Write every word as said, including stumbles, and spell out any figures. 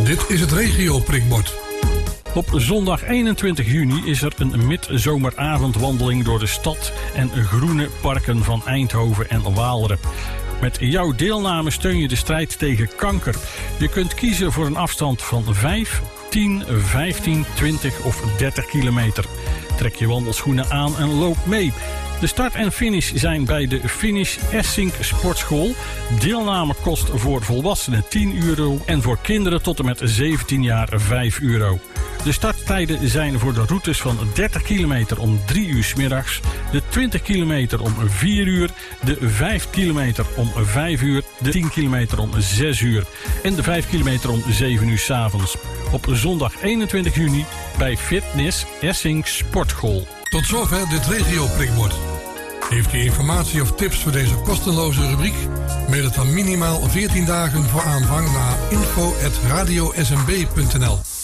Dit is het regio-prikbord. Op zondag eenentwintig juni is er een midzomeravondwandeling door de stad en groene parken van Eindhoven en Waalre. Met jouw deelname steun je de strijd tegen kanker. Je kunt kiezen voor een afstand van vijf, tien, vijftien, twintig of dertig kilometer. Trek je wandelschoenen aan en loop mee. De start en finish zijn bij de Finish Essink Sportschool. Deelname kost voor volwassenen tien euro en voor kinderen tot en met zeventien jaar vijf euro. De starttijden zijn voor de routes van dertig kilometer om drie uur 's middags, de twintig kilometer om vier uur, de vijf kilometer om vijf uur, de tien kilometer om zes uur en de vijf kilometer om zeven uur 's avonds. Op zondag eenentwintig juni bij Fitness Essink Sportschool. Tot zover dit regio-prikbord. Heeft u informatie of tips voor deze kostenloze rubriek? Mail het dan minimaal veertien dagen voor aanvang naar info at radio s m b punt n l.